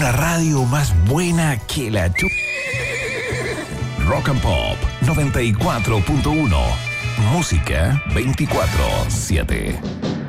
una radio más buena que la Rock and Pop 94.1. Música 24/7.